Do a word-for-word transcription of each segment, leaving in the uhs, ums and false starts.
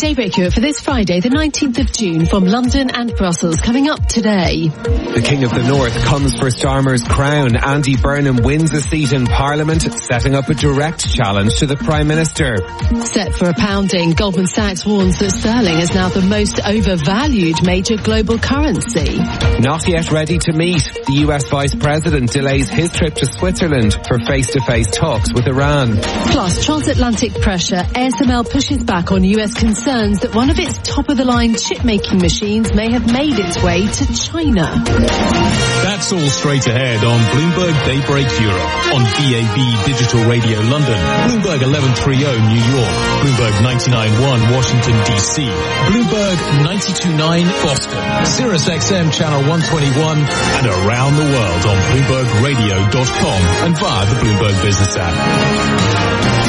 Daybreak Europe for this Friday, the nineteenth of June, from London and Brussels. Coming up today. The King of the North comes for Starmer's crown. Andy Burnham wins a seat in Parliament, setting up a direct challenge to the Prime Minister. Set for a pounding, Goldman Sachs warns that sterling is now the most overvalued major global currency. Not yet ready to meet. The U S Vice President delays his trip to Switzerland for face-to-face talks with Iran. Plus, transatlantic pressure. A S M L pushes back on U S concerns that one of its top-of-the-line chip-making machines may have made its way to China. That's all straight ahead on Bloomberg Daybreak Europe, on D A B Digital Radio London, Bloomberg eleven thirty New York, Bloomberg ninety-nine point one Washington D C, Bloomberg ninety-two point nine Boston, Sirius X M Channel one twenty-one, and around the world on Bloomberg Radio dot com and via the Bloomberg Business app.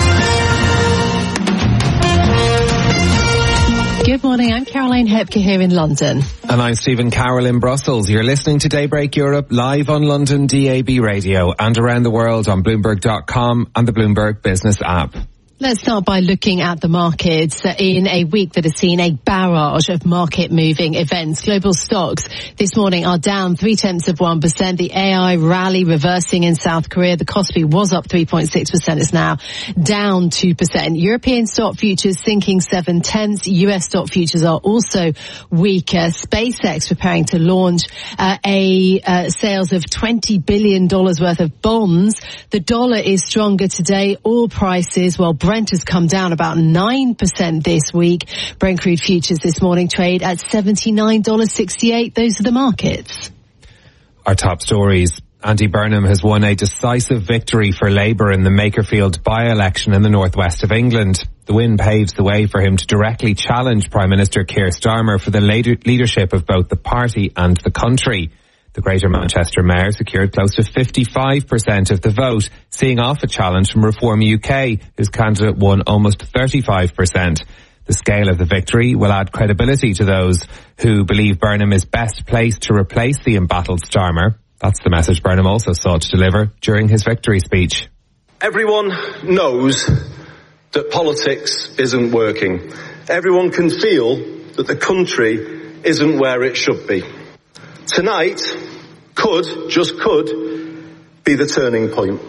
Good morning, I'm Caroline Hepke here in London. And I'm Stephen Carroll in Brussels. You're listening to Daybreak Europe live on London D A B Radio and around the world on Bloomberg dot com and the Bloomberg Business app. Let's start by looking at the markets in a week that has seen a barrage of market-moving events. Global stocks this morning are down three-tenths of one percent. The A I rally reversing in South Korea. The Kospi was up three point six percent. It's now down two percent. European stock futures sinking seven-tenths. U S stock futures are also weaker. SpaceX preparing to launch uh, a uh, sales of twenty billion dollars worth of bonds. The dollar is stronger today. Oil prices, well, Brent has come down about nine percent this week. Brent crude futures this morning trade at seventy-nine dollars sixty-eight. Those are the markets. Our top stories. Andy Burnham has won a decisive victory for Labour in the Makerfield by-election in the northwest of England. The win paves the way for him to directly challenge Prime Minister Keir Starmer for the leadership of both the party and the country. The Greater Manchester Mayor secured close to fifty-five percent of the vote, seeing off a challenge from Reform U K, whose candidate won almost thirty-five percent. The scale of the victory will add credibility to those who believe Burnham is best placed to replace the embattled Starmer. That's the message Burnham also sought to deliver during his victory speech. Everyone knows that politics isn't working. Everyone can feel that the country isn't where it should be. Tonight could, just could, be the turning point.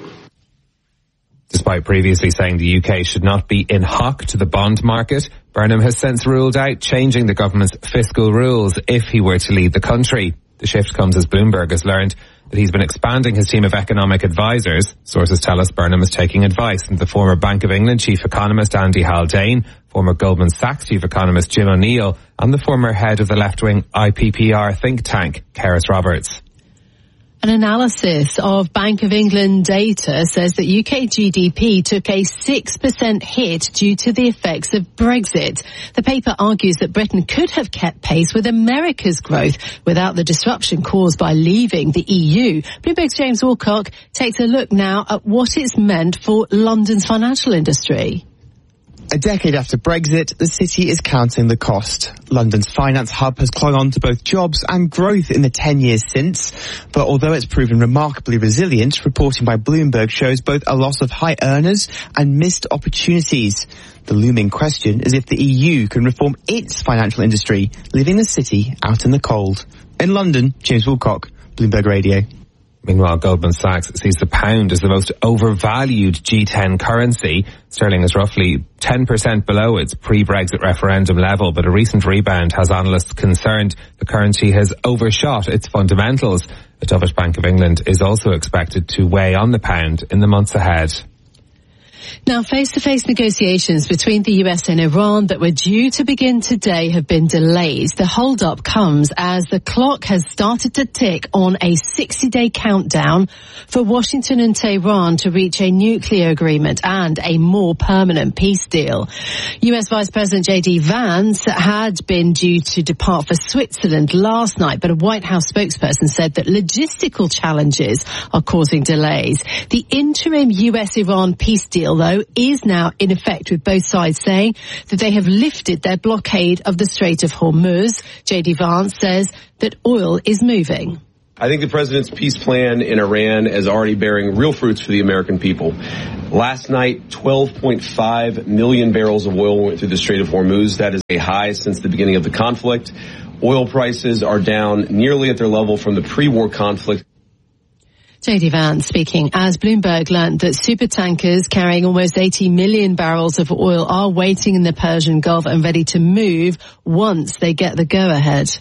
Despite previously saying the U K should not be in hock to the bond market, Burnham has since ruled out changing the government's fiscal rules if he were to lead the country. The shift comes as Bloomberg has learned that he's been expanding his team of economic advisors. Sources tell us Burnham is taking advice from the former Bank of England chief economist Andy Haldane, former Goldman Sachs chief economist Jim O'Neill, and the former head of the left-wing I P P R think tank, Keris Roberts. An analysis of Bank of England data says that U K G D P took a six percent hit due to the effects of Brexit. The paper argues that Britain could have kept pace with America's growth without the disruption caused by leaving the E U. Bloomberg's James Woolcock takes a look now at what it's meant for London's financial industry. A decade after Brexit, the city is counting the cost. London's finance hub has clung on to both jobs and growth in the ten years since. But although it's proven remarkably resilient, reporting by Bloomberg shows both a loss of high earners and missed opportunities. The looming question is if the E U can reform its financial industry, leaving the city out in the cold. In London, James Woolcock, Bloomberg Radio. Meanwhile, Goldman Sachs sees the pound as the most overvalued G ten currency. Sterling is roughly ten percent below its pre-Brexit referendum level, but a recent rebound has analysts concerned the currency has overshot its fundamentals. A dovish Bank of England is also expected to weigh on the pound in the months ahead. Now, face-to-face negotiations between the U S and Iran that were due to begin today have been delayed. The hold-up comes as the clock has started to tick on a sixty-day countdown for Washington and Tehran to reach a nuclear agreement and a more permanent peace deal. U S Vice President J D Vance had been due to depart for Switzerland last night, but a White House spokesperson said that logistical challenges are causing delays. The interim U S-Iran peace deal, though, is now in effect, with both sides saying that they have lifted their blockade of the Strait of Hormuz. J D Vance says that oil is moving. I think the president's peace plan in Iran is already bearing real fruits for the American people. Last night, twelve point five million barrels of oil went through the Strait of Hormuz. That is a high since the beginning of the conflict. Oil prices are down nearly at their level from the pre-war conflict. J D Vance speaking as Bloomberg learned that supertankers carrying almost eighty million barrels of oil are waiting in the Persian Gulf and ready to move once they get the go-ahead.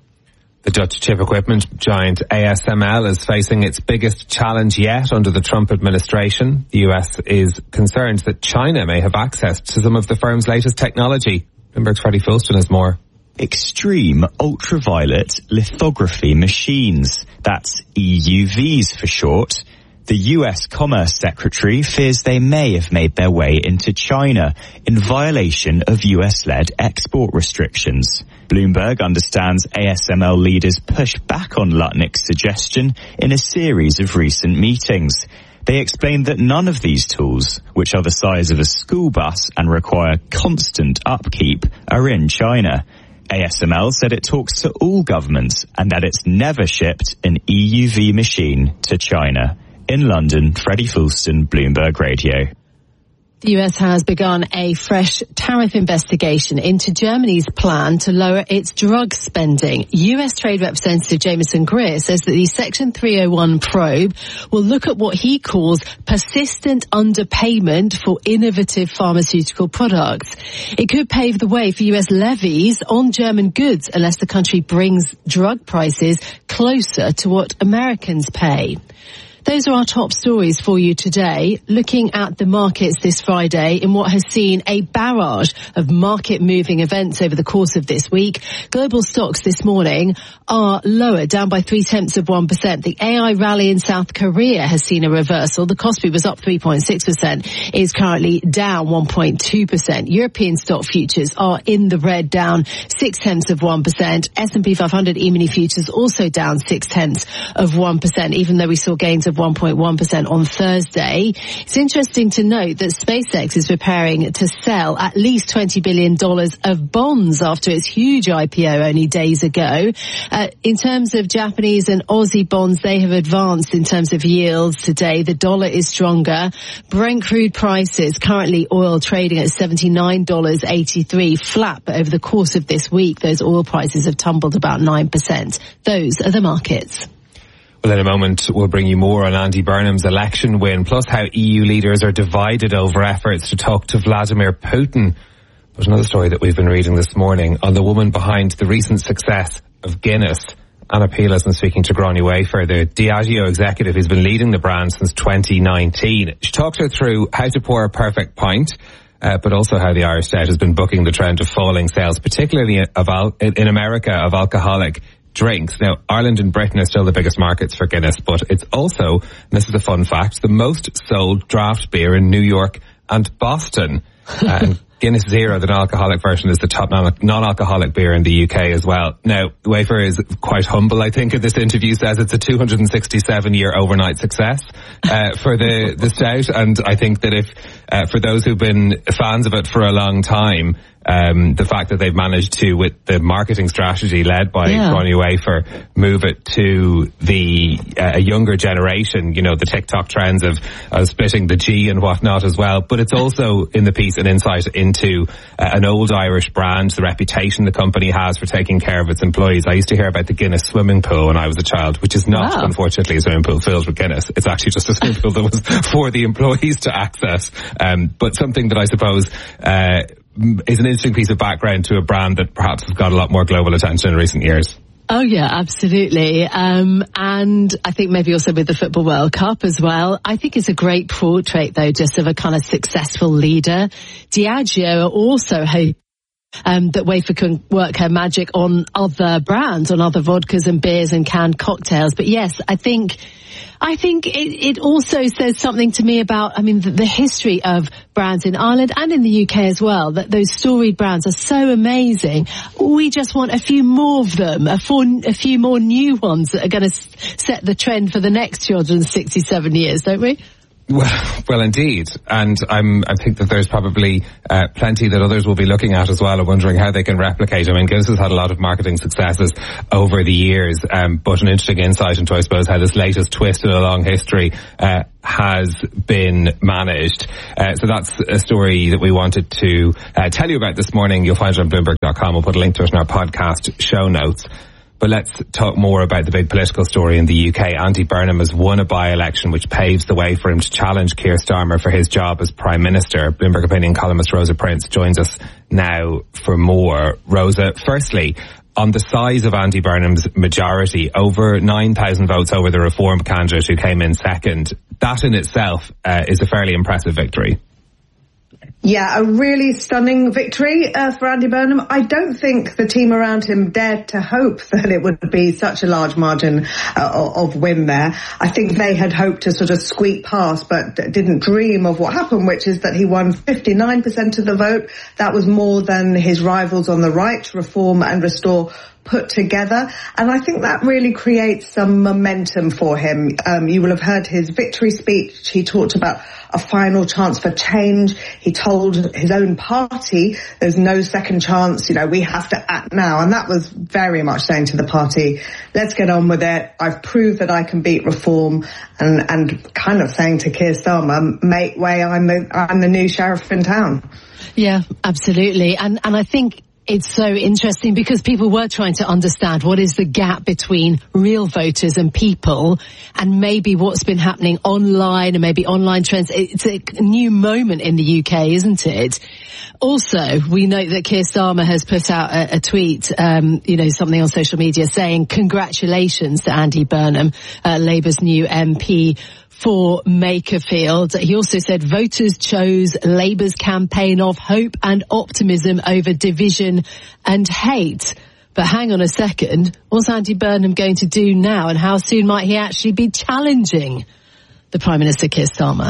The Dutch chip equipment giant A S M L is facing its biggest challenge yet under the Trump administration. The U S is concerned that China may have access to some of the firm's latest technology. Bloomberg's Freddie Fulston has more. Extreme ultraviolet lithography machines. That's E U Vs for short. The U S Commerce Secretary fears they may have made their way into China in violation of U S-led export restrictions. Bloomberg understands A S M L leaders pushed back on Lutnick's suggestion in a series of recent meetings. They explained that none of these tools, which are the size of a school bus and require constant upkeep, are in China. A S M L said it talks to all governments and that it's never shipped an E U V machine to China. In London, Freddie Fulston, Bloomberg Radio. The U S has begun a fresh tariff investigation into Germany's plan to lower its drug spending. U S Trade Representative Jameson Greer says that the Section three oh one probe will look at what he calls persistent underpayment for innovative pharmaceutical products. It could pave the way for U S levies on German goods unless the country brings drug prices closer to what Americans pay. Those are our top stories for you today. Looking at the markets this Friday in what has seen a barrage of market-moving events over the course of this week. Global stocks this morning are lower, down by three-tenths of one percent. The A I rally in South Korea has seen a reversal. The Kospi was up three point six percent, is currently down one point two percent. European stock futures are in the red, down six-tenths of one percent. S and P five hundred E-mini futures also down six-tenths of one percent, even though we saw gains of one point one percent on Thursday. It's interesting to note that SpaceX is preparing to sell at least twenty billion dollars of bonds after its huge I P O only days ago. Uh, in terms of Japanese and Aussie bonds, they have advanced in terms of yields today. The dollar is stronger. Brent crude prices, currently oil trading at seventy-nine dollars and eighty-three cents, flat, but over the course of this week, those oil prices have tumbled about nine percent. Those are the markets. Well, in a moment, we'll bring you more on Andy Burnham's election win, plus how E U leaders are divided over efforts to talk to Vladimir Putin. But another story that we've been reading this morning on the woman behind the recent success of Guinness. Anna Peel has been speaking to Gráinne Wafer, the Diageo executive who's been leading the brand since twenty nineteen. She talked her through how to pour a perfect pint, uh, but also how the Irish Stout has been bucking the trend of falling sales, particularly of al- in America, of alcoholic drinks. Now, Ireland and Britain are still the biggest markets for Guinness, but it's also, and this is a fun fact, the most sold draft beer in New York and Boston. Uh, and Guinness Zero, the non-alcoholic version, is the top non-alcoholic beer in the U K as well. Now, Wafer is quite humble, I think, in this interview, says it's a two hundred sixty-seven year overnight success uh, for the, the stout. And I think that if, uh, for those who've been fans of it for a long time, Um, the fact that they've managed to, with the marketing strategy led by yeah. Gráinne Wafer, move it to the uh, a younger generation, you know, the TikTok trends of, of splitting the G and whatnot as well. But it's also in the piece an insight into uh, an old Irish brand, the reputation the company has for taking care of its employees. I used to hear about the Guinness swimming pool when I was a child, which is not, wow. unfortunately, a swimming pool filled with Guinness. It's actually just a swimming pool that was for the employees to access. Um, but something that I suppose uh is an interesting piece of background to a brand that perhaps has got a lot more global attention in recent years. Oh yeah, absolutely. Um, and I think maybe also with the Football World Cup as well. I think it's a great portrait though, just of a kind of successful leader. Diageo are also hoping Um, that Wafer can work her magic on other brands, on other vodkas and beers and canned cocktails. But yes, I think, I think it, it also says something to me about, I mean, the, the history of brands in Ireland and in the U K as well, that those storied brands are so amazing. We just want a few more of them, a, for, a few more new ones that are going to set the trend for the next two hundred sixty-seven years, don't we? Well, well, indeed. And I'm, I think that there's probably uh, plenty that others will be looking at as well and wondering how they can replicate. I mean, Guinness has had a lot of marketing successes over the years, um, but an interesting insight into, I suppose, how this latest twist in a long history uh, has been managed. Uh, so that's a story that we wanted to uh, tell you about this morning. You'll find it on Bloomberg dot com. We'll put a link to it in our podcast show notes. But let's talk more about the big political story in the U K. Andy Burnham has won a by-election which paves the way for him to challenge Keir Starmer for his job as Prime Minister. Bloomberg Opinion columnist Rosa Prince joins us now for more. Rosa, firstly, on the size of Andy Burnham's majority, over nine thousand votes over the Reform candidate who came in second, that in itself uh, is a fairly impressive victory. Yeah, a really stunning victory uh, for Andy Burnham. I don't think the team around him dared to hope that it would be such a large margin uh, of win there. I think they had hoped to sort of squeak past, but didn't dream of what happened, which is that he won fifty-nine percent of the vote. That was more than his rivals on the right, Reform and Restore, put together. And I think that really creates some momentum for him. Um, you will have heard his victory speech. He talked about a final chance for change. He told his own party there's no second chance, you know, we have to act now. And that was very much saying to the party, let's get on with it. I've proved that I can beat Reform, and, and kind of saying to Keir Starmer, make way, I'm the, I'm the new sheriff in town. Yeah, absolutely. And, and I think it's so interesting because people were trying to understand what is the gap between real voters and people, and maybe what's been happening online and maybe online trends. It's a new moment in the U K, isn't it? Also, we note that Keir Starmer has put out a, a tweet, um, you know, something on social media saying congratulations to Andy Burnham, uh, Labour's new M P for Makerfield. He also said voters chose Labour's campaign of hope and optimism over division and hate. But hang on a second, what's Andy Burnham going to do now, and how soon might he actually be challenging the Prime Minister Keir Starmer?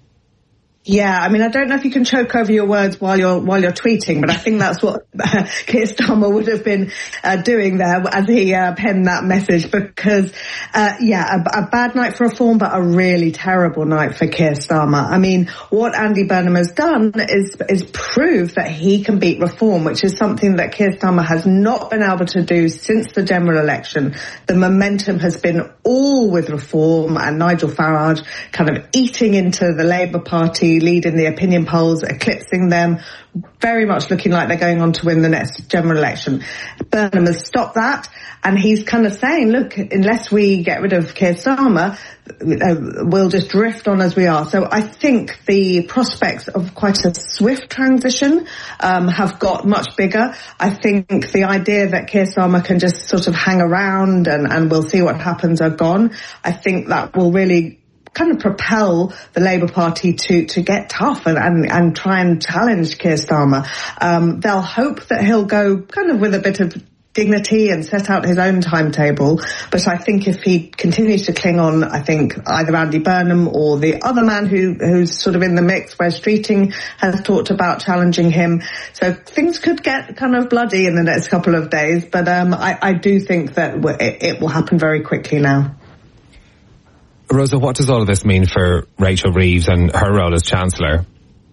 Yeah, I mean, I don't know if you can choke over your words while you're while you're tweeting, but I think that's what uh, Keir Starmer would have been uh, doing there as he uh, penned that message. Because, uh, yeah, a, a bad night for Reform, but a really terrible night for Keir Starmer. I mean, what Andy Burnham has done is is prove that he can beat Reform, which is something that Keir Starmer has not been able to do since the general election. The momentum has been all with Reform, and Nigel Farage kind of eating into the Labour Party, lead in the opinion polls, eclipsing them, very much looking like they're going on to win the next general election. Burnham has stopped that, and he's kind of saying, look, unless we get rid of Keir Starmer, uh, we'll just drift on as we are. So I think the prospects of quite a swift transition um, have got much bigger. I think the idea that Keir Starmer can just sort of hang around and, and we'll see what happens are gone. I think that will really kind of propel the Labour Party to, to get tough and, and, and try and challenge Keir Starmer. Um, they'll hope that he'll go kind of with a bit of dignity and set out his own timetable. But I think if he continues to cling on, I think either Andy Burnham or the other man who, who's sort of in the mix, Wes Streeting, has talked about challenging him. So things could get kind of bloody in the next couple of days. But um, I, I do think that it, it will happen very quickly now. Rosa, what does all of this mean for Rachel Reeves and her role as Chancellor?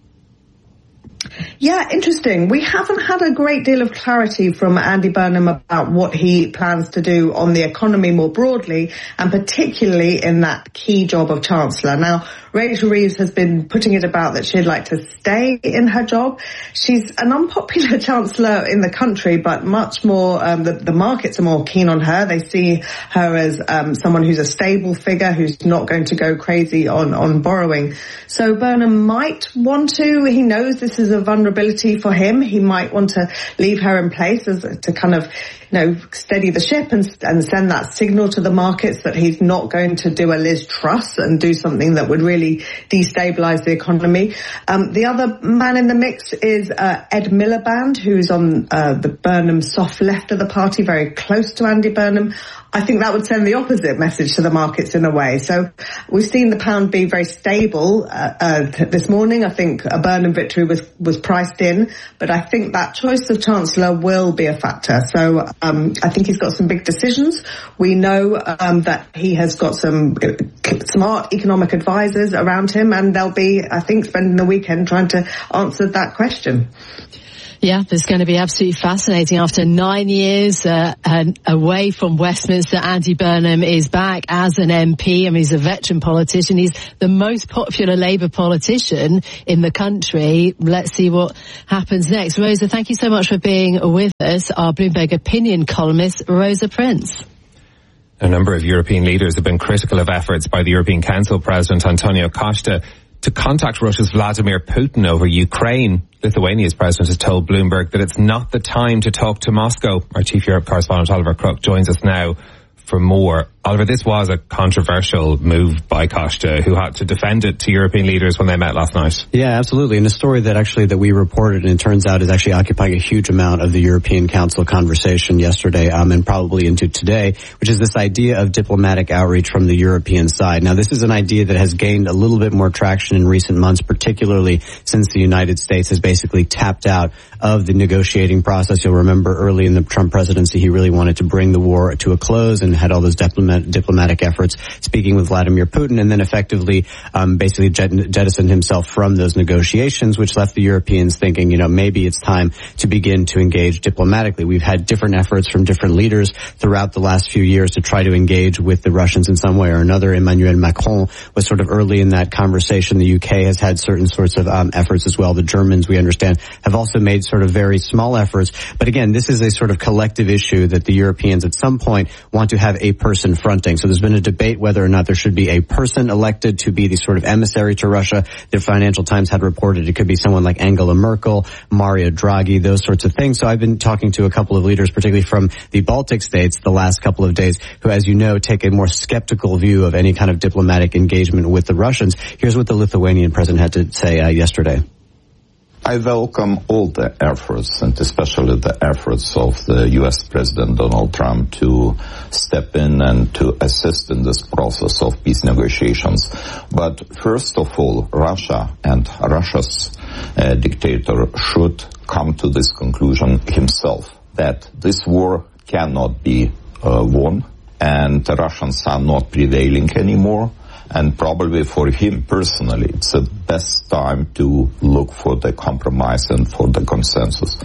Yeah, interesting. We haven't had a great deal of clarity from Andy Burnham about what he plans to do on the economy more broadly, and particularly in that key job of Chancellor. Now, Rachel Reeves has been putting it about that she'd like to stay in her job. She's an unpopular Chancellor in the country, but much more, um, the, the markets are more keen on her. They see her as um, someone who's a stable figure, who's not going to go crazy on, on borrowing. So Burnham might want to, he knows this is a vulnerability for him. He might want to leave her in place as to kind of, you know, steady the ship and, and send that signal to the markets that he's not going to do a Liz Truss and do something that would really destabilise the economy. Um, the other man in the mix is uh, Ed Miliband, who's on uh, the Burnham soft left of the party, very close to Andy Burnham. I think that would send the opposite message to the markets in a way. So we've seen the pound be very stable uh, uh, this morning. I think a Burnham victory was was priced in, but I think that choice of Chancellor will be a factor. So um, I think he's got some big decisions. We know um, that he has got some smart economic advisors around him, and they'll be, I think, spending the weekend trying to answer that question. Yeah, it's going to be absolutely fascinating. After nine years uh, and away from Westminster, Andy Burnham is back as an M P. I mean, he's a veteran politician. He's the most popular Labour politician in the country. Let's see what happens next. Rosa, thank you so much for being with us. Our Bloomberg opinion columnist, Rosa Prince. A number of European leaders have been critical of efforts by the European Council President Antonio Costa to contact Russia's Vladimir Putin over Ukraine. Lithuania's president has told Bloomberg that it's not the time to talk to Moscow. Our chief Europe correspondent Oliver Crook joins us now for more. Oliver, this was a controversial move by Costa, who had to defend it to European leaders when they met last night. Yeah, absolutely. And a story that actually that we reported, and it turns out is actually occupying a huge amount of the European Council conversation yesterday, um, and probably into today, which is this idea of diplomatic outreach from the European side. Now, this is an idea that has gained a little bit more traction in recent months, particularly since the United States has basically tapped out of the negotiating process. You'll remember early in the Trump presidency, he really wanted to bring the war to a close and had all those diplomat diplomatic efforts, speaking with Vladimir Putin, and then effectively um, basically jet- jettisoned himself from those negotiations, which left the Europeans thinking, you know, maybe it's time to begin to engage diplomatically. We've had different efforts from different leaders throughout the last few years to try to engage with the Russians in some way or another. Emmanuel Macron was sort of early in that conversation. The U K has had certain sorts of um, efforts as well. The Germans, we understand, have also made sort of very small efforts. But again, this is a sort of collective issue that the Europeans at some point want to have a person fronting. So there's been a debate whether or not there should be a person elected to be the sort of emissary to Russia. The Financial Times had reported it could be someone like Angela Merkel, Mario Draghi, those sorts of things. So I've been talking to a couple of leaders, particularly from the Baltic states the last couple of days, who, as you know, take a more skeptical view of any kind of diplomatic engagement with the Russians. Here's what the Lithuanian president had to say uh, yesterday. I welcome all the efforts, and especially the efforts of the U S President Donald Trump to step in and to assist in this process of peace negotiations. But first of all, Russia and Russia's uh, dictator should come to this conclusion himself, that this war cannot be uh, won, and the Russians are not prevailing anymore. And probably for him personally, it's the best time to look for the compromise and for the consensus.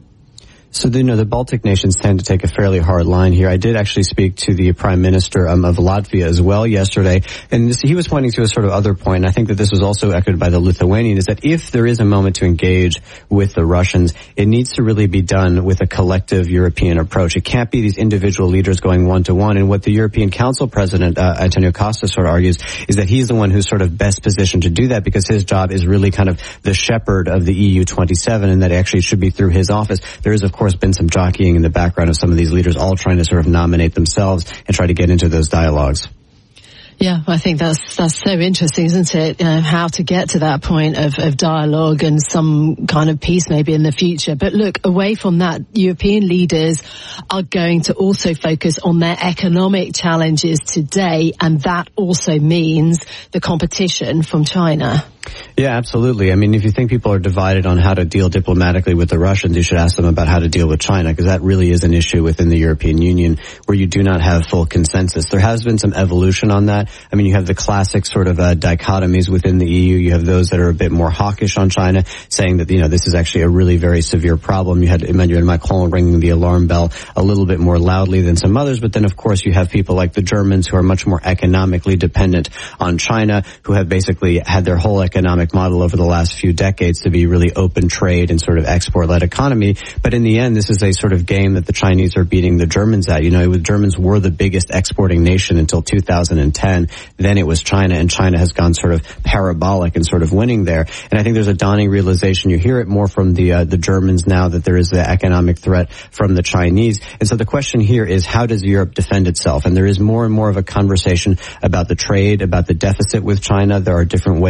So, you know, the Baltic nations tend to take a fairly hard line here. I did actually speak to the Prime Minister um, of Latvia as well yesterday, and this, he was pointing to a sort of other point, and I think that this was also echoed by the Lithuanian, is that if there is a moment to engage with the Russians, it needs to really be done with a collective European approach. It can't be these individual leaders going one-to-one, and what the European Council President, uh, Antonio Costa, sort of argues is that he's the one who's sort of best positioned to do that, because his job is really kind of the shepherd of the E U twenty-seven, and that actually should be through his office. There is, of course, been some jockeying in the background of some of these leaders all trying to sort of nominate themselves and try to get into those dialogues. Yeah, I think that's that's so interesting, isn't it? Uh, how to get to that point of, of dialogue and some kind of peace maybe in the future. But look, away from that, European leaders are going to also focus on their economic challenges today, and that also means the competition from China. Yeah, absolutely. I mean, if you think people are divided on how to deal diplomatically with the Russians, you should ask them about how to deal with China, because that really is an issue within the European Union where you do not have full consensus. There has been some evolution on that. I mean, you have the classic sort of uh, dichotomies within the E U. You have those that are a bit more hawkish on China, saying that, you know, this is actually a really very severe problem. You had Emmanuel Macron ringing the alarm bell a little bit more loudly than some others. But then, of course, you have people like the Germans who are much more economically dependent on China, who have basically had their whole economic model over the last few decades to be really open trade and sort of export-led economy. But in the end, this is a sort of game that the Chinese are beating the Germans at. You know, the Germans were the biggest exporting nation until two thousand ten. Then it was China, and China has gone sort of parabolic and sort of winning there. And I think there's a dawning realization. You hear it more from the uh, the Germans now that there is the economic threat from the Chinese. And so the question here is, how does Europe defend itself? And there is more and more of a conversation about the trade, about the deficit with China. There are different ways in which they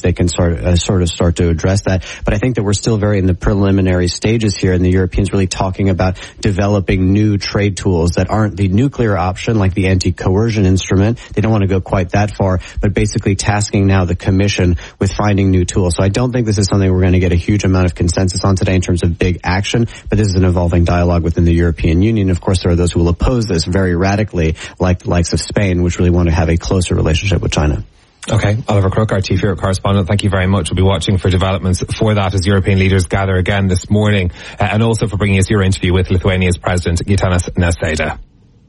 they can sort, uh, sort of start to address that. But I think that we're still very in the preliminary stages here, and the Europeans really talking about developing new trade tools that aren't the nuclear option, like the anti-coercion instrument. They don't want to go quite that far, but basically tasking now the Commission with finding new tools. So I don't think this is something we're going to get a huge amount of consensus on today in terms of big action, but this is an evolving dialogue within the European Union. Of course, there are those who will oppose this very radically, like the likes of Spain, which really want to have a closer relationship with China. Okay, Oliver Crook, our Chief Europe correspondent, thank you very much. We'll be watching for developments for that as European leaders gather again this morning, uh, and also for bringing us your interview with Lithuania's President, Gitanas Nausėda.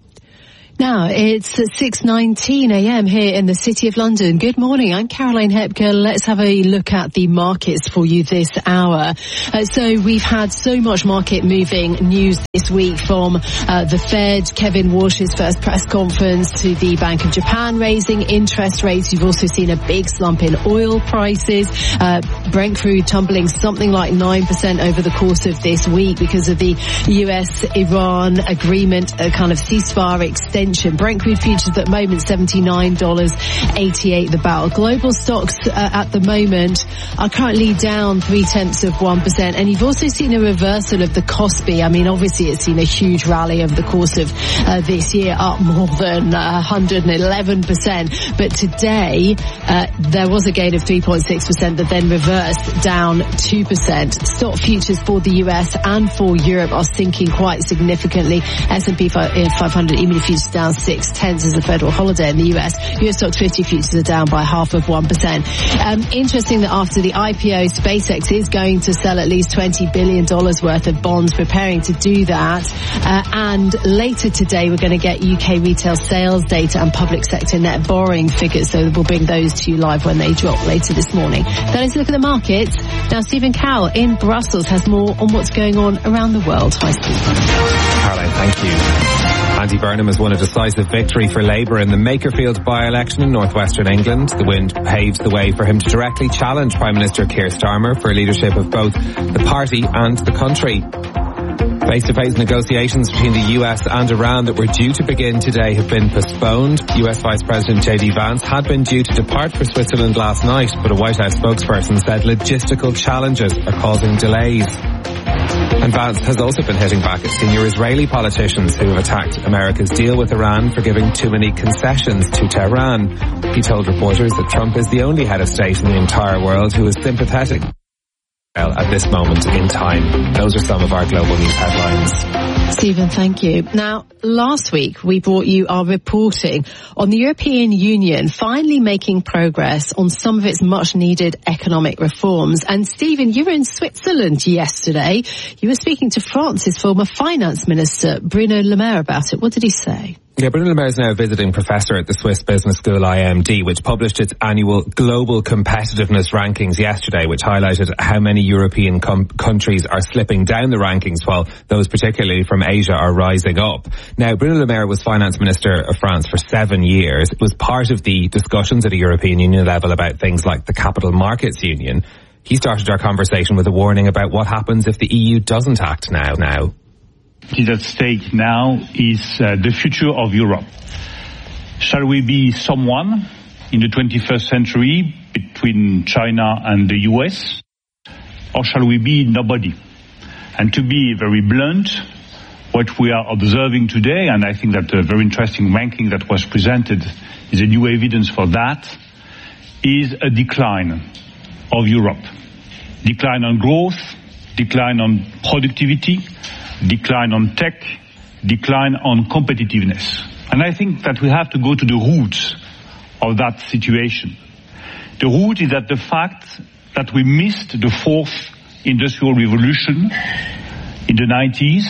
Now, it's six nineteen a.m. here in the City of London. Good morning, I'm Caroline Hepker. Let's have a look at the markets for you this hour. Uh, so we've had so much market moving news this week, from uh, the Fed, Kevin Walsh's first press conference, to the Bank of Japan raising interest rates. You've also seen a big slump in oil prices. Uh, Brent crude tumbling something like nine percent over the course of this week because of the U S Iran agreement, a kind of ceasefire extension. Brent crude futures at the moment seventy-nine dollars eighty-eight the barrel. Global stocks uh, at the moment are currently down three tenths of one percent, and you've also seen a reversal of the Kospi. I mean, obviously it's seen a huge rally over the course of uh, this year, up more than uh, one hundred eleven percent. But today uh, there was a gain of three point six percent that then reversed down two percent. Stock futures for the U S and for Europe are sinking quite significantly. S and P five hundred E-mini futures down six tenths as a federal holiday in the U S. U S Stoxx fifty futures are down by half of one percent. Um, interesting that after the I P O, SpaceX is going to sell at least twenty billion dollars worth of bonds, preparing to do that. Uh, and later today, we're going to get U K retail sales data and public sector net borrowing figures. So we'll bring those to you live when they drop later this morning. Now let's look at the markets. Now Stephen Cowell in Brussels has more on what's going on around the world. Hi, Stephen. Caroline, thank you. Andy Burnham has won a decisive victory for Labour in the Makerfield by-election in northwestern England. The win paves the way for him to directly challenge Prime Minister Keir Starmer for leadership of both the party and the country. Face-to-face negotiations between the U S and Iran that were due to begin today have been postponed. U S Vice President J D Vance had been due to depart for Switzerland last night, but a White House spokesperson said logistical challenges are causing delays. And Vance has also been hitting back at senior Israeli politicians who have attacked America's deal with Iran for giving too many concessions to Tehran. He told reporters that Trump is the only head of state in the entire world who is sympathetic at this moment in time. Those are some of our global news headlines. Stephen, thank you. Now, last week we brought you our reporting on the European Union finally making progress on some of its much-needed economic reforms. And Stephen, you were in Switzerland yesterday. You were speaking to France's former finance minister, Bruno Le Maire, about it. What did he say? Yeah, Bruno Le Maire is now a visiting professor at the Swiss Business School I M D, which published its annual global competitiveness rankings yesterday, which highlighted how many European com- countries are slipping down the rankings while those particularly from Asia are rising up. Now, Bruno Le Maire was finance minister of France for seven years. It was part of the discussions at a European Union level about things like the Capital Markets Union. He started our conversation with a warning about what happens if the E U doesn't act now. Now. What is at stake now is uh, the future of Europe. Shall we be someone in the twenty-first century between China and the U S? Or shall we be nobody? And to be very blunt, what we are observing today, and I think that a very interesting ranking that was presented is a new evidence for that, is a decline of Europe. Decline on growth, decline on productivity, decline on tech, decline on competitiveness. And I think that we have to go to the roots of that situation. The root is that the fact that we missed the fourth industrial revolution in the nineties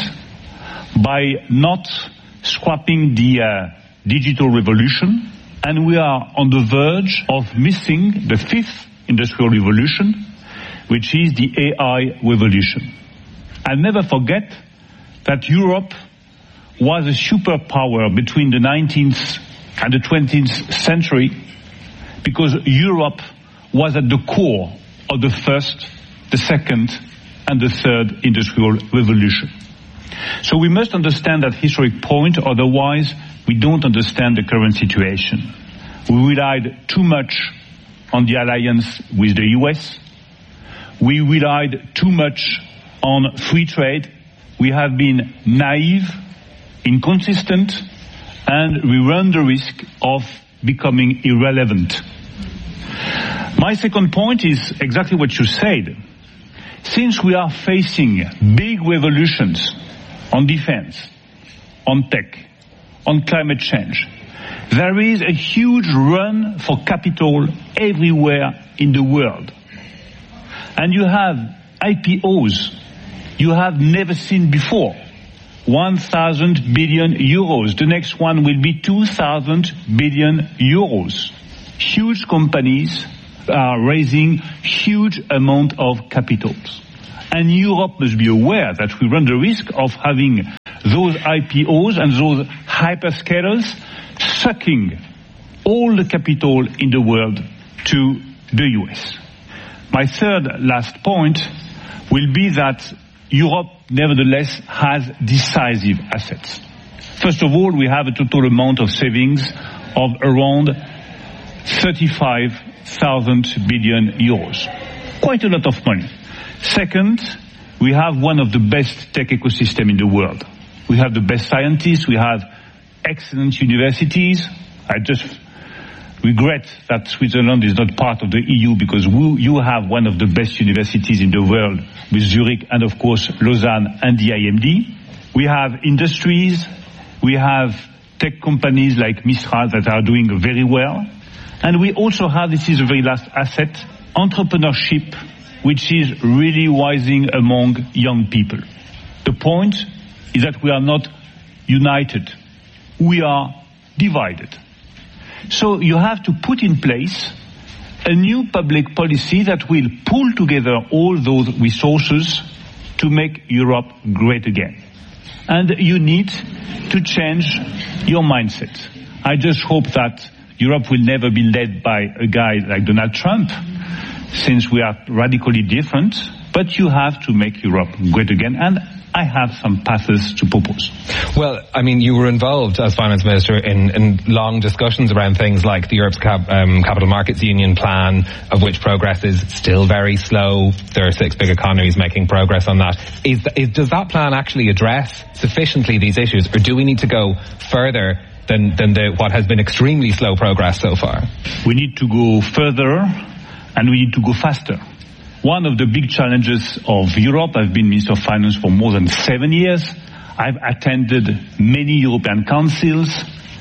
by not scrapping the uh, digital revolution, and we are on the verge of missing the fifth industrial revolution, which is the A I revolution. And never forget that Europe was a superpower between the nineteenth and the twentieth century because Europe was at the core of the first, the second, and the third industrial revolution. So we must understand that historic point, otherwise we don't understand the current situation. We relied too much on the alliance with the U S. We relied too much on free trade. We have been naive, inconsistent, and we run the risk of becoming irrelevant. My second point is exactly what you said. Since we are facing big revolutions on defense, on tech, on climate change, there is a huge run for capital everywhere in the world. And you have I P Os you have never seen before. one thousand billion euros. The next one will be two thousand billion euros. Huge companies are raising huge amount of capitals. And Europe must be aware that we run the risk of having those I P Os and those hyperscalers sucking all the capital in the world to the U S. My third last point will be that Europe nevertheless has decisive assets. First of all, we have a total amount of savings of around thirty-five thousand billion euros. Quite a lot of money. Second, we have one of the best tech ecosystems in the world. We have the best scientists, we have excellent universities. I just regret that Switzerland is not part of the E U because we, you have one of the best universities in the world with Zurich and of course Lausanne and the I M D. We have industries, we have tech companies like Mistral that are doing very well. And we also have, this is the very last asset, entrepreneurship, which is really rising among young people. The point is that we are not united. We are divided. So you have to put in place a new public policy that will pull together all those resources to make Europe great again. And you need to change your mindset. I just hope that Europe will never be led by a guy like Donald Trump, since we are radically different, but you have to make Europe great again. And I have some paths to propose. Well, I mean, you were involved as Finance Minister in, in long discussions around things like the Europe's Cap, um, Capital Markets Union plan, of which progress is still very slow. There are six big economies making progress on that. Is, is, does that plan actually address sufficiently these issues, or do we need to go further than, than the, what has been extremely slow progress so far? We need to go further, and we need to go faster. One of the big challenges of Europe, I've been Minister of Finance for more than seven years. I've attended many European councils,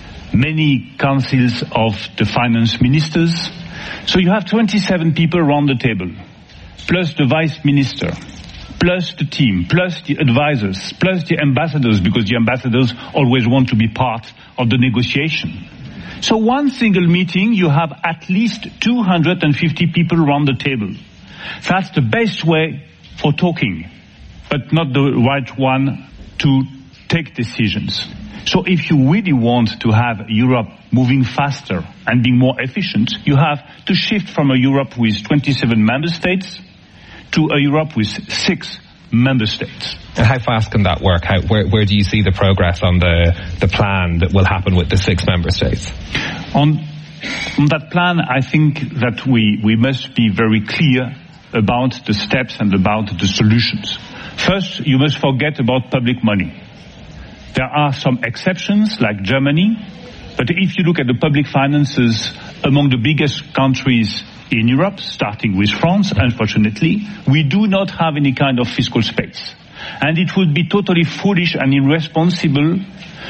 many councils of the finance ministers. So you have twenty-seven people around the table, plus the vice minister, plus the team, plus the advisors, plus the ambassadors, because the ambassadors always want to be part of the negotiation. So one single meeting, you have at least two hundred fifty people around the table. That's the best way for talking, but not the right one to take decisions. So if you really want to have Europe moving faster and being more efficient, you have to shift from a Europe with twenty-seven member states to a Europe with six member states. And how fast can that work? How, where, where do you see the progress on the, the plan that will happen with the six member states? On, on that plan, I think that we, we must be very clear about the steps and about the solutions. First, you must forget about public money. There are some exceptions, like Germany, but if you look at the public finances among the biggest countries in Europe, starting with France, unfortunately, we do not have any kind of fiscal space. And it would be totally foolish and irresponsible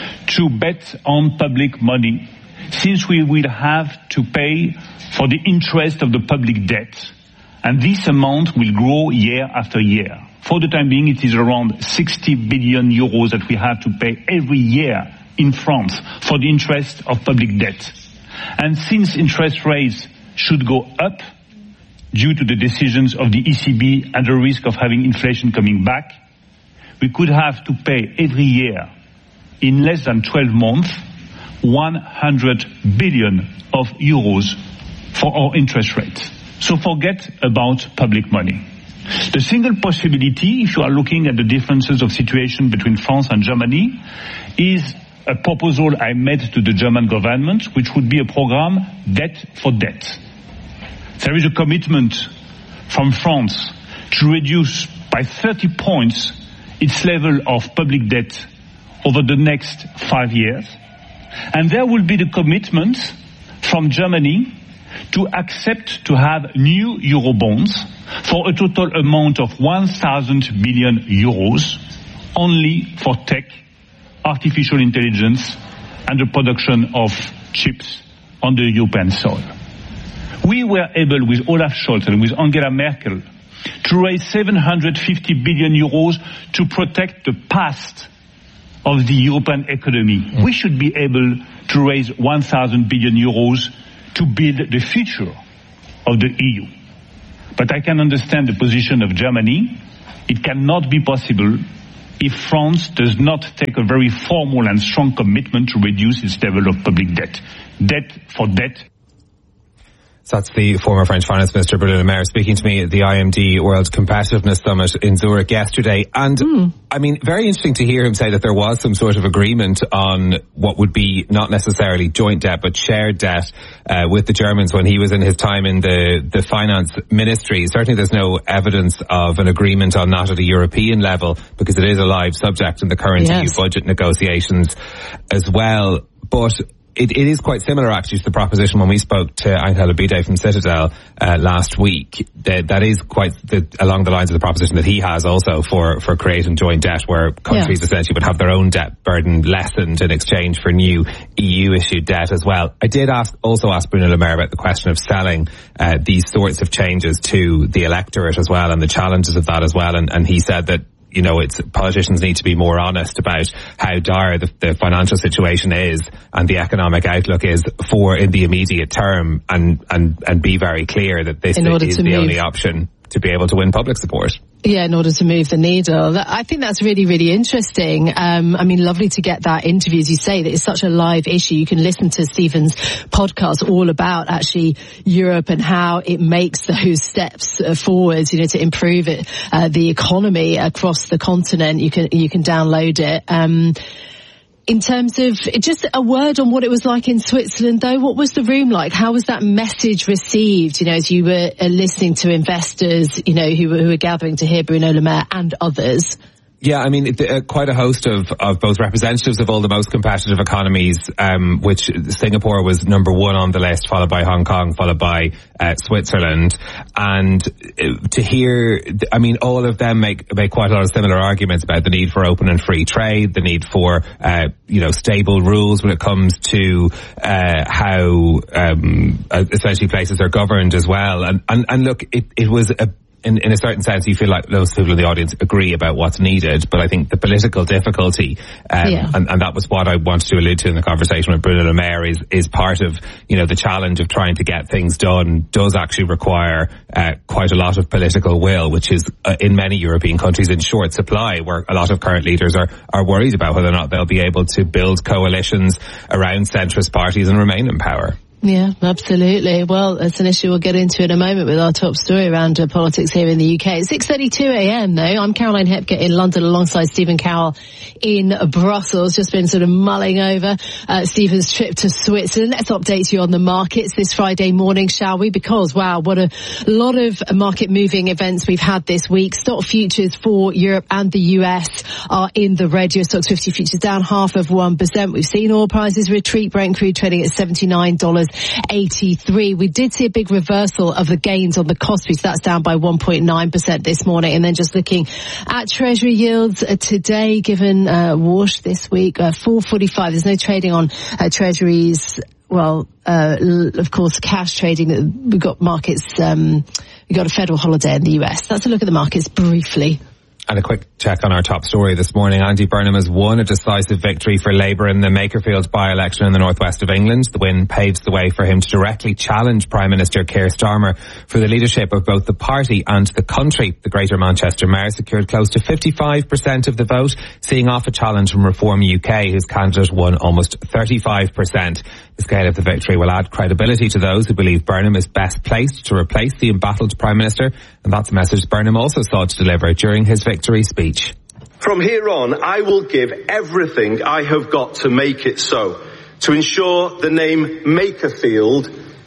to bet on public money, since we will have to pay for the interest of the public debt. And this amount will grow year after year. For the time being, it is around sixty billion euros that we have to pay every year in France for the interest of public debt. And since interest rates should go up due to the decisions of the E C B and the risk of having inflation coming back, we could have to pay every year, in less than twelve months, one hundred billion of euros for our interest rates. So forget about public money. The single possibility, if you are looking at the differences of situation between France and Germany, is a proposal I made to the German government, which would be a program debt for debt. There is a commitment from France to reduce by thirty points its level of public debt over the next five years. And there will be the commitment from Germany to accept to have new Eurobonds for a total amount of one thousand billion euros only for tech, artificial intelligence and the production of chips on the European soil. We were able with Olaf Scholz and with Angela Merkel to raise seven hundred fifty billion euros to protect the past of the European economy. Mm. We should be able to raise one thousand billion euros to build the future of the E U. But I can understand the position of Germany. It cannot be possible if France does not take a very formal and strong commitment to reduce its level of public debt. Debt for debt. So that's the former French Finance Minister Bruno Le Maire speaking to me at the I M D World Competitiveness Summit in Zurich yesterday. And, mm. I mean, very interesting to hear him say that there was some sort of agreement on what would be not necessarily joint debt, but shared debt uh, with the Germans when he was in his time in the, the finance ministry. Certainly there's no evidence of an agreement on that at a European level, because it is a live subject in the current yes. E U budget negotiations as well. But It, it is quite similar, actually, to the proposition when we spoke to Angela Bide from Citadel uh, last week. That, that is quite the, along the lines of the proposition that he has also for, for creating joint debt, where countries yeah. essentially would have their own debt burden lessened in exchange for new E U-issued debt as well. I did ask, also ask Bruno Le Maire about the question of selling uh, these sorts of changes to the electorate as well, and the challenges of that as well. And, and he said that, you know, it's politicians need to be more honest about how dire the, the financial situation is and the economic outlook is for in the immediate term, and and and be very clear that this is the move. only option to be able to win public support. Yeah, in order to move the needle. I think that's really, really interesting. Um, I mean, lovely to get that interview, as you say, that it's such a live issue. You can listen to Stephen's podcast all about actually Europe and how it makes those steps forwards, you know, to improve it, uh, the economy across the continent. You can, you can download it. Um, In terms of, just a word on what it was like in Switzerland, though. What was the room like? How was that message received, you know, as you were uh, listening to investors, you know, who were, who were gathering to hear Bruno Le Maire and others? Yeah, I mean, it, uh, quite a host of, of both representatives of all the most competitive economies, um, which Singapore was number one on the list, followed by Hong Kong, followed by uh, Switzerland. And uh, to hear, I mean, all of them make, make quite a lot of similar arguments about the need for open and free trade, the need for, uh, you know, stable rules when it comes to uh, how um, uh, essentially places are governed as well. And, and, and look, it, it was a In, in a certain sense, you feel like those people in the audience agree about what's needed, but I think the political difficulty, um, yeah. and, and that was what I wanted to allude to in the conversation with Bruno Le Maire, is, is part of, you know, the challenge of trying to get things done does actually require uh, quite a lot of political will, which is uh, in many European countries in short supply, where a lot of current leaders are, are worried about whether or not they'll be able to build coalitions around centrist parties and remain in power. Yeah, absolutely. Well, it's an issue we'll get into in a moment with our top story around uh, politics here in the U K. It's six thirty-two a.m. though. I'm Caroline Hepker in London alongside Stephen Carroll in Brussels. Just been sort of mulling over uh, Stephen's trip to Switzerland. Let's update you on the markets this Friday morning, shall we? Because, wow, what a lot of market moving events we've had this week. Stock futures for Europe and the U S are in the red. Euro Stoxx fifty futures down half of one percent. We've seen oil prices retreat. Brent crude trading at seventy-nine dollars eighty-three. We did see a big reversal of the gains on the cost piece. That's down by one point nine percent this morning. And then just looking at Treasury yields uh, today, given uh, wash this week, uh, four forty-five. There's no trading on uh, Treasuries. Well, uh, l- of course, cash trading. We've got markets, um, we've got a federal holiday in the U S. Let's look at the markets briefly. And a quick check on our top story this morning. Andy Burnham has won a decisive victory for Labour in the Makerfield by-election in the northwest of England. The win paves the way for him to directly challenge Prime Minister Keir Starmer for the leadership of both the party and the country. The Greater Manchester Mayor secured close to fifty-five percent of the vote, seeing off a challenge from Reform U K, whose candidate won almost thirty-five percent. The scale of the victory will add credibility to those who believe Burnham is best placed to replace the embattled Prime Minister, and that's a message Burnham also sought to deliver during his victory speech. From here on, I will give everything I have got to make it so, to ensure the name Makerfield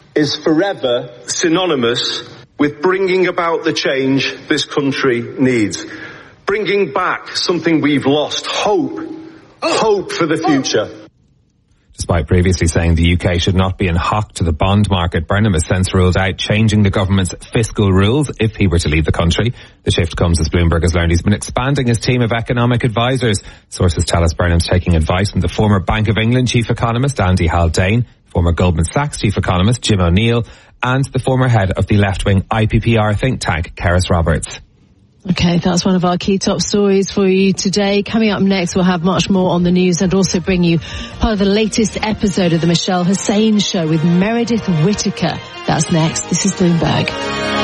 is forever synonymous with bringing about the change this country needs. Bringing back something we've lost, hope. Hope for the future. Despite previously saying the U K should not be in hock to the bond market, Burnham has since ruled out changing the government's fiscal rules if he were to leave the country. The shift comes as Bloomberg has learned he's been expanding his team of economic advisors. Sources tell us Burnham's taking advice from the former Bank of England chief economist Andy Haldane, former Goldman Sachs chief economist Jim O'Neill, and the former head of the left-wing I P P R think tank, Keris Roberts. Okay, that's one of our key top stories for you today. Coming up next, we'll have much more on the news and also bring you part of the latest episode of the Michelle Hussein Show with Meredith Whittaker. That's next. This is Bloomberg.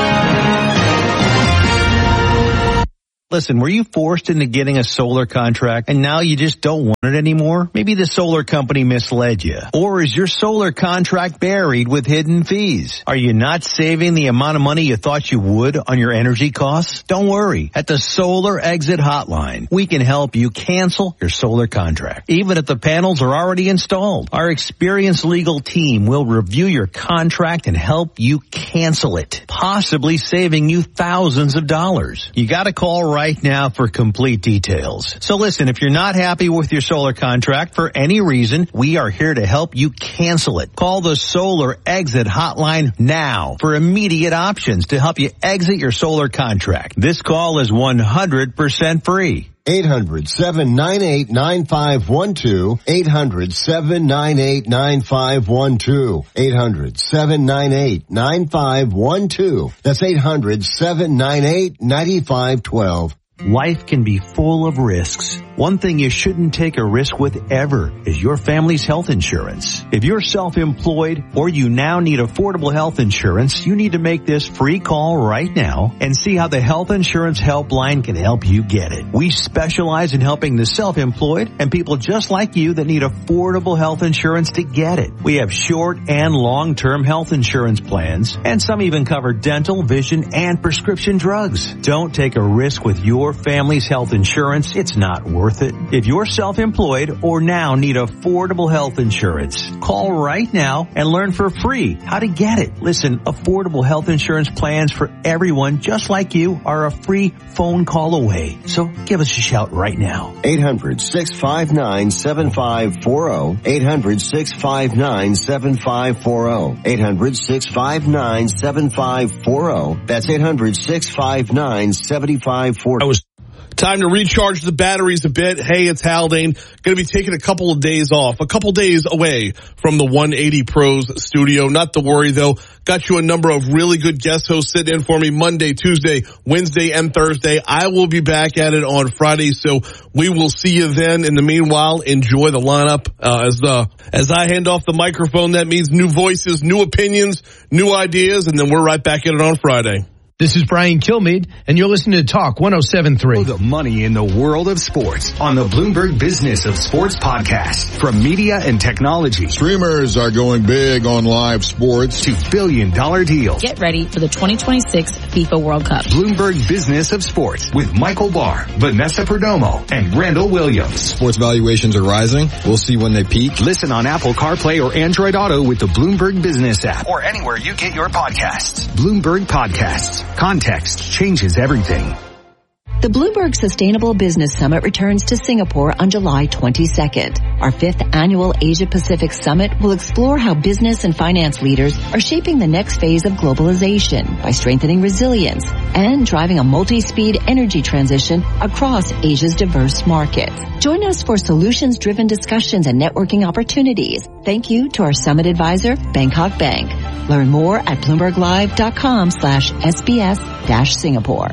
Listen, were you forced into getting a solar contract and now you just don't want it anymore? Maybe the solar company misled you. Or is your solar contract buried with hidden fees? Are you not saving the amount of money you thought you would on your energy costs? Don't worry. At the Solar Exit Hotline, we can help you cancel your solar contract, even if the panels are already installed. Our experienced legal team will review your contract and help you cancel it, possibly saving you thousands of dollars. You gotta call right now for complete details. So listen, if you're not happy with your solar contract for any reason, we are here to help you cancel it. Call the Solar Exit Hotline now for immediate options to help you exit your solar contract. This call is one hundred percent free. eight hundred, seven nine eight, nine five one two. eight hundred, seven nine eight, nine five one two. eight hundred, seven nine eight, nine five one two. That's eight hundred, seven nine eight, nine five one two. Life can be full of risks. One thing you shouldn't take a risk with ever is your family's health insurance. If you're self-employed or you now need affordable health insurance, you need to make this free call right now and see how the Health Insurance Helpline can help you get it. We specialize in helping the self-employed and people just like you that need affordable health insurance to get it. We have short and long-term health insurance plans, and some even cover dental, vision, and prescription drugs. Don't take a risk with your family's health insurance. It's not worth it. If you're self-employed or now need affordable health insurance, call right now and learn for free how to get it. Listen, affordable health insurance plans for everyone just like you are a free phone call away. So give us a shout right now. eight hundred, six five nine, seven five four zero. eight hundred, six five nine, seven five four zero. eight hundred, six five nine, seven five four zero. That's eight hundred, six five nine, seven five four zero. Time to recharge the batteries a bit. Hey, it's Haldane. Going to be taking a couple of days off, a couple days away from the one eighty Pros studio. Not to worry, though. Got you a number of really good guest hosts sitting in for me Monday, Tuesday, Wednesday, and Thursday. I will be back at it on Friday, so we will see you then. In the meanwhile, enjoy the lineup. Uh, as the as I hand off the microphone, that means new voices, new opinions, new ideas, and then we're right back at it on Friday. This is Brian Kilmeade, and you're listening to Talk one oh seven point three. The money in the world of sports on the Bloomberg Business of Sports podcast. From media and technology. Streamers are going big on live sports. To billion dollar deals. Get ready for the twenty twenty-six FIFA World Cup. Bloomberg Business of Sports with Michael Barr, Vanessa Perdomo, and Randall Williams. Sports valuations are rising. We'll see when they peak. Listen on Apple CarPlay or Android Auto with the Bloomberg Business app. Or anywhere you get your podcasts. Bloomberg Podcasts. Context changes everything. The Bloomberg Sustainable Business Summit returns to Singapore on July twenty-second. Our fifth annual Asia-Pacific Summit will explore how business and finance leaders are shaping the next phase of globalization by strengthening resilience and driving a multi-speed energy transition across Asia's diverse markets. Join us for solutions-driven discussions and networking opportunities. Thank you to our summit advisor, Bangkok Bank. Learn more at bloomberglive.com slash SBS dash Singapore.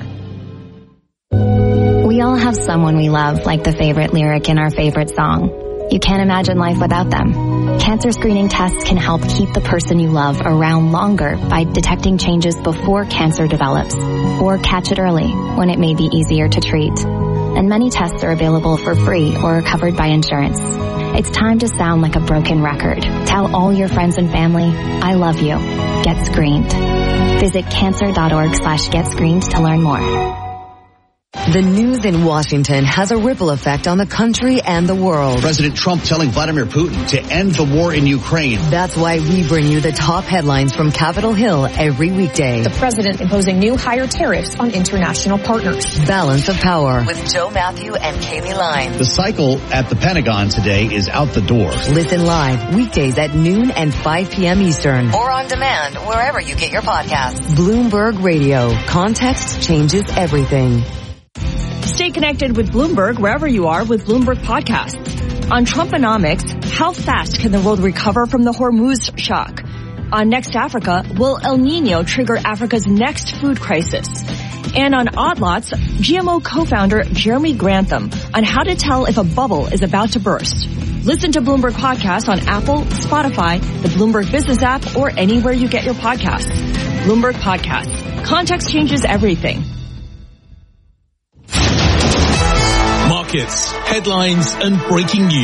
We all have someone we love, like the favorite lyric in our favorite song. You can't imagine life without them. Cancer screening tests can help keep the person you love around longer by detecting changes before cancer develops, or catch it early when it may be easier to treat. And many tests are available for free or are covered by insurance. It's time to sound like a broken record. Tell all your friends and family, I love you. Get screened. Visit cancer.org slash get screened to learn more. The news in Washington has a ripple effect on the country and the world. President Trump telling Vladimir Putin to end the war in Ukraine. That's why we bring you the top headlines from Capitol Hill every weekday. The president imposing new higher tariffs on international partners. Balance of Power with Joe Matthew and Kaylee Line. The cycle at the Pentagon today is out the door. Listen live weekdays at noon and five p.m. Eastern. Or on demand wherever you get your podcasts. Bloomberg Radio. Context changes everything. Stay connected with Bloomberg wherever you are with Bloomberg Podcasts. On Trumponomics, how fast can the world recover from the Hormuz shock? On Next Africa, will El Nino trigger Africa's next food crisis? And on Odd Lots, G M O co-founder Jeremy Grantham on how to tell if a bubble is about to burst. Listen to Bloomberg Podcasts on Apple, Spotify, the Bloomberg Business app, or anywhere you get your podcasts. Bloomberg Podcasts. Context changes everything. Markets, headlines, and breaking news.